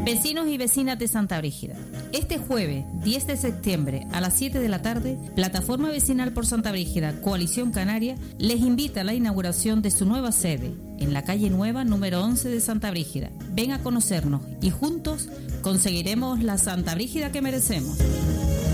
Vecinos y vecinas de Santa Brígida, este jueves 10 de septiembre a las 7 de la tarde, Plataforma Vecinal por Santa Brígida, Coalición Canaria, les invita a la inauguración de su nueva sede, en la calle Nueva, número 11 de Santa Brígida. Ven a conocernos y juntos conseguiremos la Santa Brígida que merecemos.